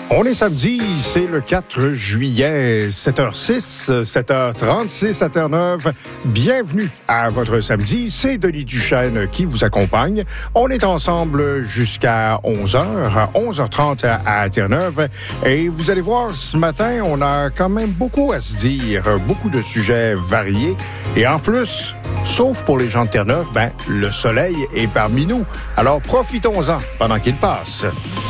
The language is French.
On est samedi, c'est le 4 juillet, 7h06, 7h36 à Terre-Neuve. Bienvenue à votre samedi, c'est Denis Duchesne qui vous accompagne. On est ensemble jusqu'à 11h, 11h30 à Terre-Neuve. Et vous allez voir, ce matin, on a quand même beaucoup à se dire, beaucoup de sujets variés. Et en plus, sauf pour les gens de Terre-Neuve, le soleil est parmi nous. Alors profitons-en pendant qu'il passe.